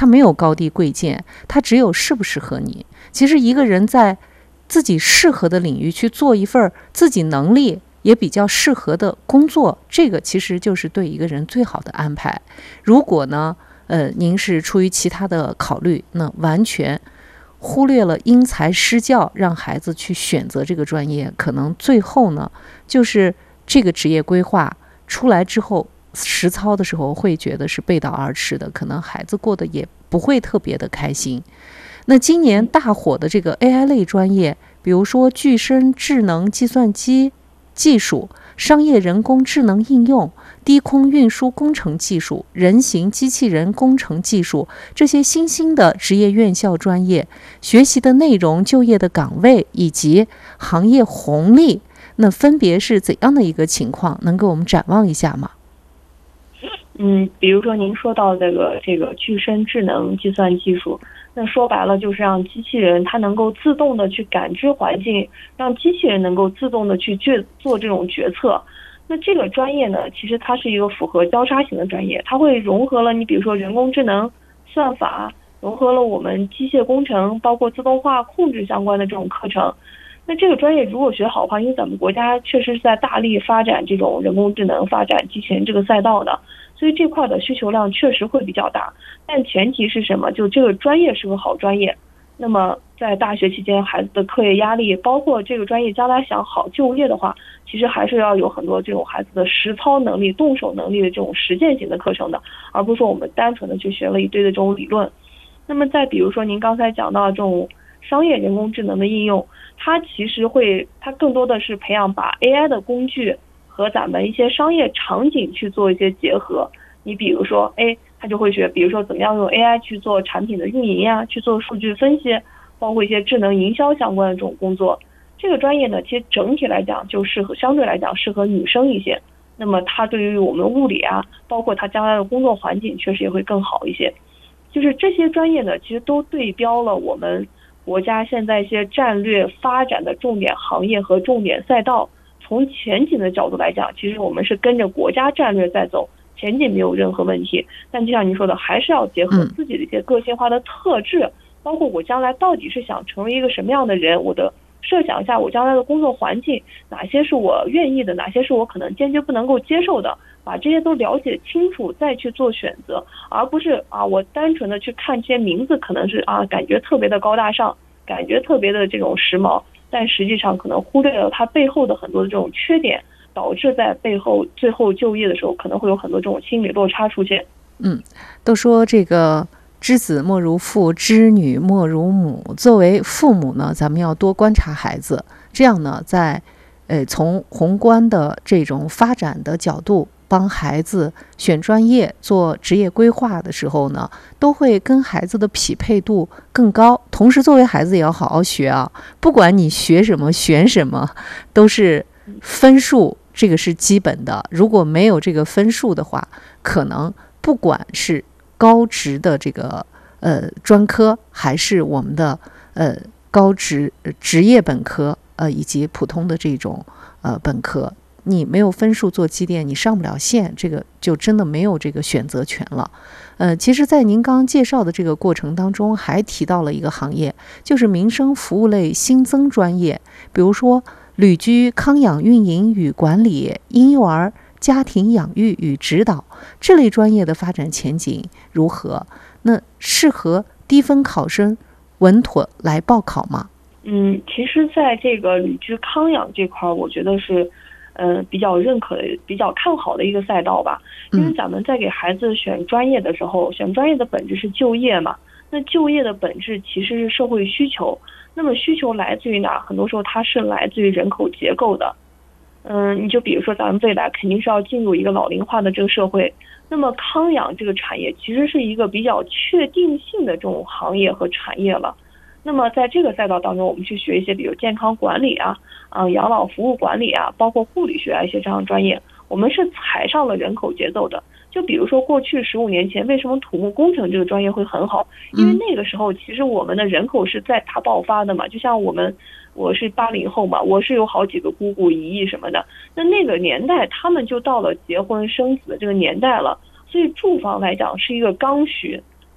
它没有高低贵贱，它只有适不适合你。其实一个人在自己适合的领域去做一份自己能力也比较适合的工作，这个其实就是对一个人最好的安排。如果呢，您是出于其他的考虑，那完全忽略了因材施教，让孩子去选择这个专业，可能最后呢，就是这个职业规划出来之后，实操的时候会觉得是背道而驰的，可能孩子过得也不会特别的开心。那今年大火的这个 AI 类专业，比如说具身智能计算机技术、商业人工智能应用、低空运输工程技术、人形机器人工程技术，这些新兴的职业院校专业，学习的内容、就业的岗位以及行业红利，那分别是怎样的一个情况？能给我们展望一下吗？ 比如说您说到这个具身智能计算技术，那说白了就是让机器人它能够自动的去感知环境，让机器人能够自动的去做这种决策。那这个专业呢，其实它是一个符合交叉型的专业，它会融合了你比如说人工智能、算法，融合了我们机械工程，包括自动化控制相关的这种课程。那这个专业如果学好的话，因为咱们国家确实是在大力发展这种人工智能、发展机器人这个赛道的，所以这块的需求量确实会比较大。但前提是什么？就这个专业是个好专业。那么在大学期间，孩子的课业压力，包括这个专业将来想好就业的话，其实还是要有很多这种孩子的实操能力、动手能力的这种实践型的课程的，而不是说我们单纯的去学了一堆的这种理论。那么再比如说您刚才讲到这种商业人工智能的应用，它更多的是培养把 AI 的工具和咱们一些商业场景去做一些结合。你比如说他就会学，比如说怎么样用 AI 去做产品的运营呀，去做数据分析，包括一些智能营销相关的这种工作。这个专业呢，其实整体来讲就相对来讲适合女生一些。那么它对于我们物理啊，包括它将来的工作环境确实也会更好一些。就是这些专业呢，其实都对标了我们国家现在一些战略发展的重点行业和重点赛道。从前景的角度来讲，其实我们是跟着国家战略在走，前景没有任何问题。但就像您说的，还是要结合自己的一些个性化的特质，包括我将来到底是想成为一个什么样的人，我的设想一下我将来的工作环境，哪些是我愿意的，哪些是我可能坚决不能够接受的，把这些都了解清楚再去做选择，而不是我单纯的去看这些名字，可能是感觉特别的高大上，感觉特别的这种时髦，但实际上可能忽略了它背后的很多的这种缺点，导致在背后最后就业的时候可能会有很多这种心理落差出现。 都说这个知子莫如父，知女莫如母。作为父母呢，咱们要多观察孩子，这样呢，在从宏观的这种发展的角度，帮孩子选专业、做职业规划的时候呢，都会跟孩子的匹配度更高。同时，作为孩子也要好好学啊，不管你学什么、选什么，都是分数，这个是基本的。如果没有这个分数的话，可能不管是高职的这个专科，还是我们的高职职业本科以及普通的这种本科，你没有分数做积淀，你上不了线，这个就真的没有这个选择权了。其实在您刚刚介绍的这个过程当中，还提到了一个行业，就是民生服务类新增专业，比如说旅居康养运营与管理、婴幼儿家庭养育与指导，这类专业的发展前景如何？那适合低分考生稳妥来报考吗？ 其实在这个旅居康养这块，我觉得是比较认可的、比较看好的一个赛道吧。因为咱们在给孩子选专业的时候，选专业的本质是就业嘛。那就业的本质其实是社会需求。那么需求来自于哪？很多时候它是来自于人口结构的。你就比如说咱们未来肯定是要进入一个老龄化的这个社会，那么康养这个产业其实是一个比较确定性的这种行业和产业了。那么在这个赛道当中，我们去学一些比如健康管理养老服务管理包括护理学一些这样的专业，我们是踩上了人口节奏的。就比如说过去15年前，为什么土木工程这个专业会很好？因为那个时候其实我们的人口是在大爆发的嘛，就像我是80后嘛，我是有好几个姑姑姨姨什么的，那个年代他们就到了结婚生子的这个年代了，所以住房来讲是一个刚需。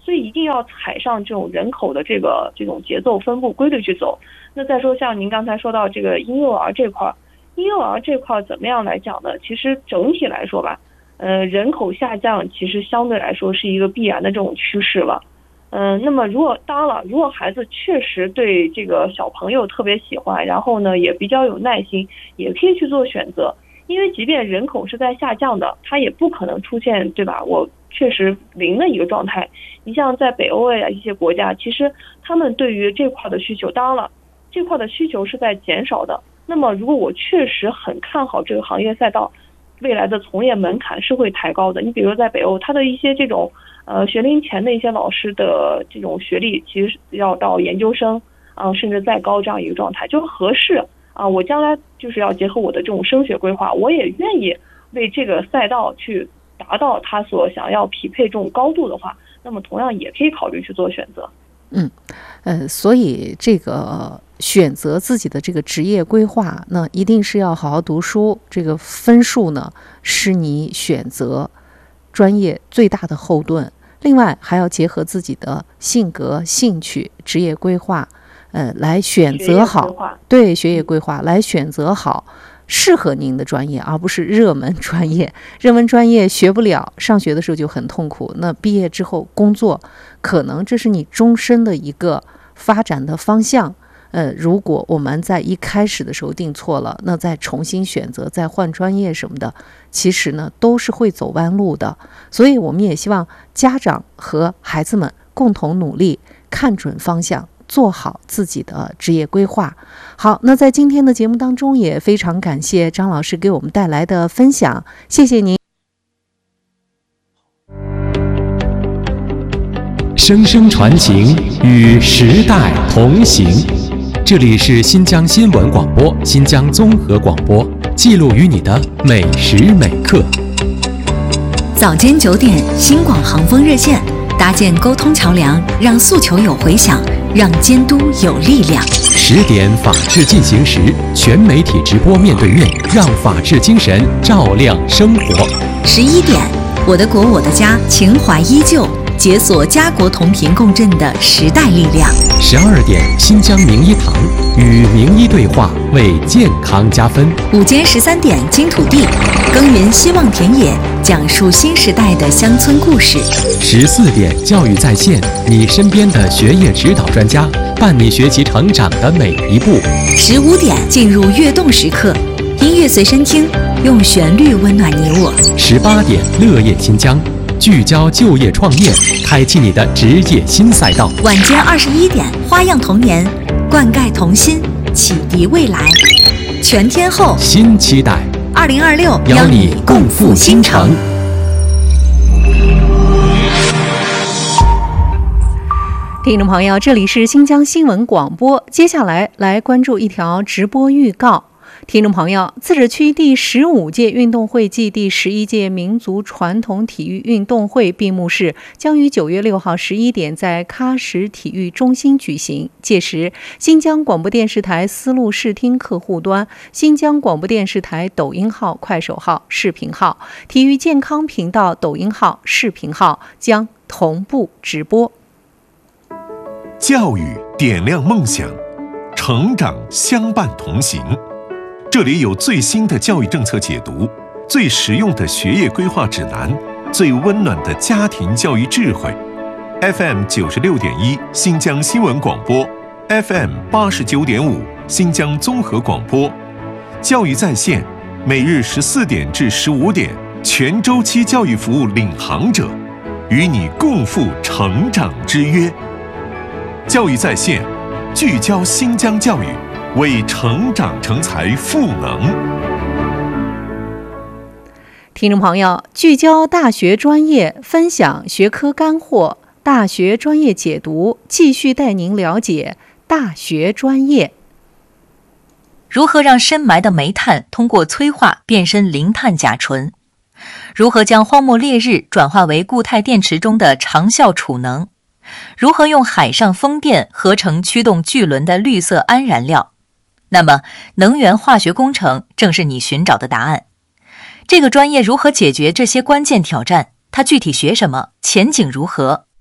所以一定要踩上这种人口的这种节奏分布规律去走。那再说像您刚才说到这个婴幼儿这块，怎么样来讲呢？其实整体来说吧，人口下降其实相对来说是一个必然的这种趋势了。那么如果孩子确实对这个小朋友特别喜欢，然后呢也比较有耐心，也可以去做选择。因为即便人口是在下降的，它也不可能出现，对吧？我确实零的一个状态。你像在北欧呀一些国家，其实他们对于这块的需求，当然了，这块的需求是在减少的。那么如果我确实很看好这个行业赛道，未来的从业门槛是会抬高的。你比如在北欧，它的一些这种学龄前的一些老师的这种学历，其实要到研究生甚至再高这样一个状态，就合适我将来就是要结合我的这种升学规划，我也愿意为这个赛道去达到他所想要匹配这种高度的话，那么同样也可以考虑去做选择。 所以这个选择自己的这个职业规划，那一定是要好好读书，这个分数呢是你选择专业最大的后盾。另外还要结合自己的性格、兴趣、职业规划，来选择好，对，学业规划来选择好适合您的专业，而不是热门专业。热门专业学不了，上学的时候就很痛苦，那毕业之后工作，可能这是你终身的一个发展的方向。如果我们在一开始的时候定错了，那再重新选择，再换专业什么的，其实呢都是会走弯路的。所以我们也希望家长和孩子们共同努力，看准方向，做好自己的职业规划。好，那在今天的节目当中，也非常感谢张老师给我们带来的分享，谢谢您。 声声传情，与时代同行。这里是新疆新闻广播、新疆综合广播，记录与你的每时每刻。 早间9点，新广航风热线，搭建沟通桥梁，让诉求有回响，让监督有力量。 10点，法治进行时，全媒体直播面对面，让法治精神照亮生活。 11点，我的国我的家，情怀依旧，解锁家国同频共振的时代力量。 12点，新疆名医堂，与名医对话，为健康加分。 午间13点，金土地，耕耘希望田野，讲述新时代的乡村故事。 14点，教育在线，你身边的学业指导专家，伴你学习成长的每一步。 15点，进入跃动时刻，音乐随身听，用旋律温暖你我。 18点，乐业新疆，聚焦就业创业，开启你的职业新赛道。 晚间21点，花样童年，灌溉童心，启迪未来。全天候新期待 ，2026 邀你共赴新城。 听众朋友，这里是新疆新闻广播，接下来关注一条直播预告。听众朋友，自治区第15届运动会暨第11届民族传统体育运动会闭幕式将于9月6号11点在喀什体育中心举行。届时，新疆广播电视台丝路视听客户端、新疆广播电视台抖音号、快手号、视频号、体育健康频道抖音号、视频号将同步直播。 教育点亮梦想，成长相伴同行。这里有最新的教育政策解读，最实用的学业规划指南，最温暖的家庭教育智慧。FM 96.1新疆新闻广播， FM 89.5新疆综合广播，教育在线，每日14点至15点，全周期教育服务领航者，与你共赴成长之约。教育在线，聚焦新疆教育，为成长成才赋能。 听众朋友，聚焦大学专业，分享学科干货，大学专业解读，继续带您了解大学专业。 如何让深埋的煤炭通过催化变身零碳甲醇？如何将荒漠烈日转化为固态电池中的长效储能？如何用海上风电合成驱动巨轮的绿色铵燃料？那么，能源化学工程正是你寻找的答案。这个专业如何解决这些关键挑战？它具体学什么？前景如何？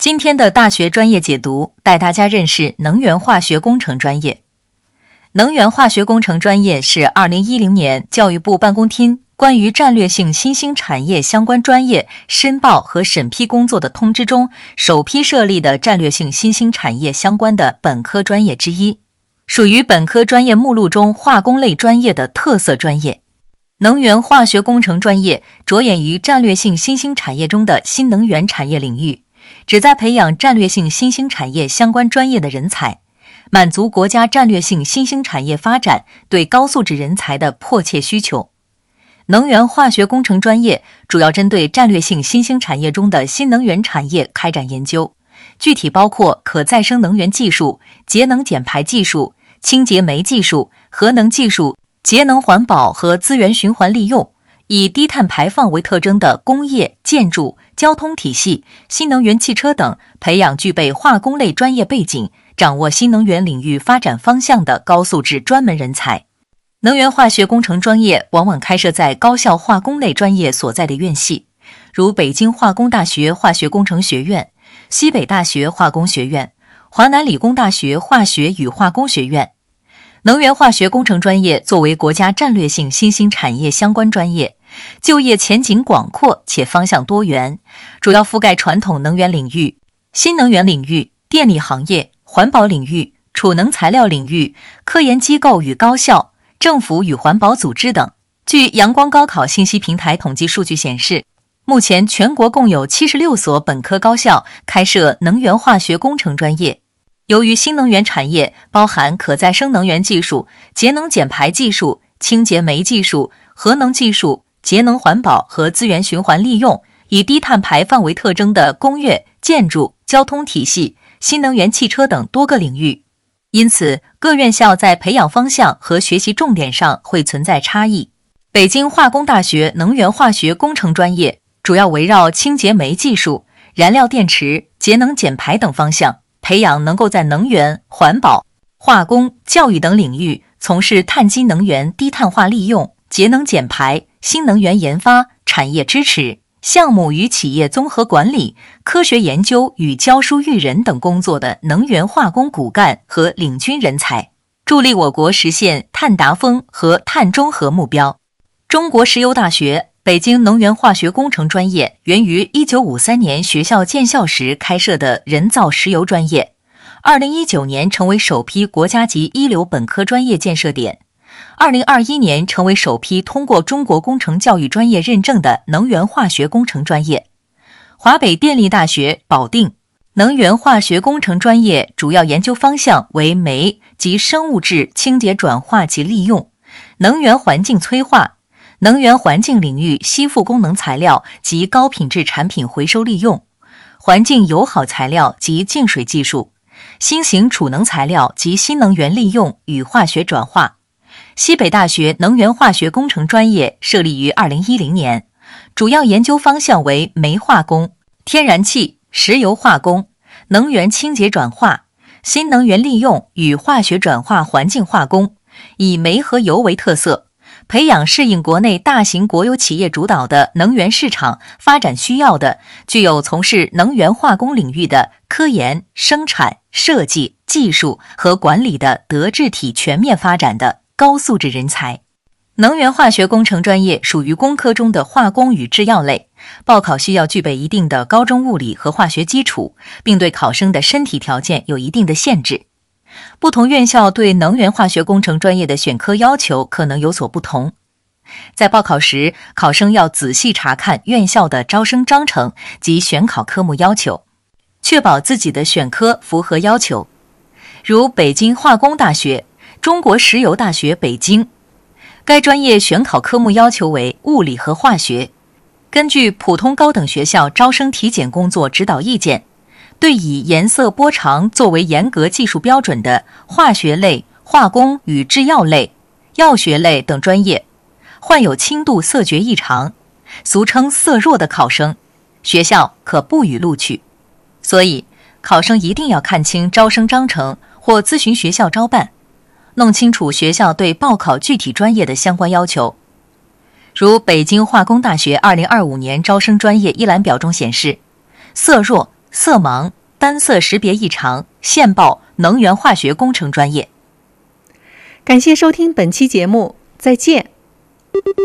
今天的大学专业解读带大家认识能源化学工程专业。能源化学工程专业是2010年教育部办公厅关于战略性新兴产业相关专业申报和审批工作的通知中首批设立的战略性新兴产业相关的本科专业之一，属于本科专业目录中化工类专业的特色专业。能源化学工程专业着眼于战略性新兴产业中的新能源产业领域，旨在培养战略性新兴产业相关专业的人才，满足国家战略性新兴产业发展对高素质人才的迫切需求。能源化学工程专业主要针对战略性新兴产业中的新能源产业开展研究，具体包括可再生能源技术、节能减排技术、清洁煤技术、核能技术、节能环保和资源循环利用，以低碳排放为特征的工业、建筑、交通体系、新能源汽车等，培养具备化工类专业背景、掌握新能源领域发展方向的高素质专门人才。能源化学工程专业往往开设在高校化工类专业所在的院系，如北京化工大学化学工程学院、西北大学化工学院、华南理工大学化学与化工学院。能源化学工程专业作为国家战略性新兴产业相关专业，就业前景广阔且方向多元，主要覆盖传统能源领域、新能源领域、电力行业、环保领域、储能材料领域、科研机构与高校、政府与环保组织等。据阳光高考信息平台统计数据显示，目前全国共有76所本科高校开设能源化学工程专业。由于新能源产业包含可再生能源技术、节能减排技术、清洁煤技术、核能技术、节能环保和资源循环利用，以低碳排放为特征的工业、建筑、交通体系、新能源汽车等多个领域。因此，各院校在培养方向和学习重点上会存在差异。北京化工大学能源化学工程专业主要围绕清洁煤技术、燃料电池、节能减排等方向，培养能够在能源、环保、化工、教育等领域从事碳基能源低碳化利用、节能减排、新能源研发、产业支持、项目与企业综合管理、科学研究与教书育人等工作的能源化工骨干和领军人才，助力我国实现碳达峰和碳中和目标。中国石油大学北京能源化学工程专业源于1953年学校建校时开设的人造石油专业，2019年成为首批国家级一流本科专业建设点，2021年成为首批通过中国工程教育专业认证的能源化学工程专业。华北电力大学保定能源化学工程专业主要研究方向为煤及生物质清洁转化及利用、能源环境催化、能源环境领域吸附功能材料及高品质产品回收利用、环境友好材料及净水技术、新型储能材料及新能源利用与化学转化。西北大学能源化学工程专业设立于2010年，主要研究方向为煤化工、天然气、石油化工、能源清洁转化、新能源利用与化学转化环境化工，以煤和油为特色，培养适应国内大型国有企业主导的能源市场发展需要的、具有从事能源化工领域的科研、生产、设计、技术和管理的德智体全面发展的高素质人才。能源化学工程专业属于工科中的化工与制药类，报考需要具备一定的高中物理和化学基础，并对考生的身体条件有一定的限制。不同院校对能源化学工程专业的选科要求可能有所不同。在报考时，考生要仔细查看院校的招生章程及选考科目要求，确保自己的选科符合要求。如北京化工大学、中国石油大学北京，该专业选考科目要求为物理和化学。根据普通高等学校招生体检工作指导意见，对以颜色波长作为严格技术标准的化学类、化工与制药类、药学类等专业，患有轻度色觉异常，俗称色弱的考生，学校可不予录取。所以，考生一定要看清招生章程或咨询学校招办，弄清楚学校对报考具体专业的相关要求。如北京化工大学2025年招生专业一览表中显示，色弱色盲、单色识别异常、线报、能源化学工程专业。 感谢收听本期节目，再见。